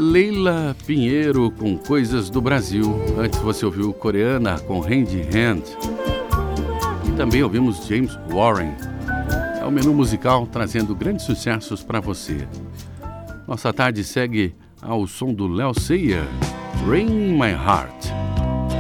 Leila Pinheiro com Coisas do Brasil. Antes você ouviu Coreana com Hand in Hand. E também ouvimos James Warren. É o menu musical trazendo grandes sucessos para você. Nossa tarde segue ao som do Léo Sayer, Rain in My Heart.